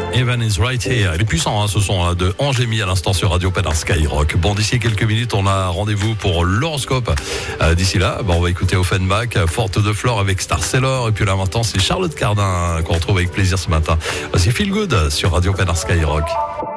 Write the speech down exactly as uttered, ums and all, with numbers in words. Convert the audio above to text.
Evan is right here. Il est puissant, hein, ce son hein, de Angémy à l'instant sur Radio Panard Skyrock. Bon, d'ici quelques minutes, on a rendez-vous pour l'horoscope. Euh, d'ici là, bah, on va écouter Offenbach, Forte de Flore avec Star Sailor. Et puis là maintenant, c'est Charlotte Cardin qu'on retrouve avec plaisir ce matin. C'est Feel Good sur Radio Panard Skyrock.